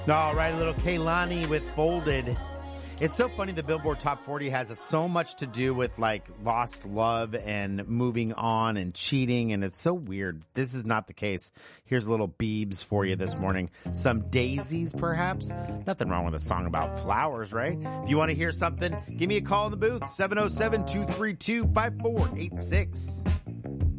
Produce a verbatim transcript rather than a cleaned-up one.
All right, a little Kehlani with Folded. It's so funny the Billboard Top forty has so much to do with like lost love and moving on and cheating, and it's so weird. This is not the case. Here's a little Biebs for you this morning. Some daisies, perhaps? Nothing wrong with a song about flowers, right? If you want to hear something, give me a call in the booth, seven oh seven, two three two, five four eight six.